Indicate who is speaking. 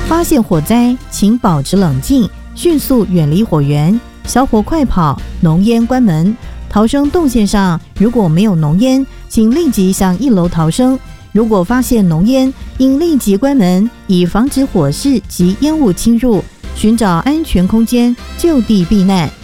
Speaker 1: 发现火灾，请保持冷静，迅速远离火源，小火快跑，浓烟关门。逃生动线上如果没有浓烟，请立即向1楼逃生。如果发现浓烟，应立即关门，以防止火势及烟雾侵入，寻找安全空间就地避难。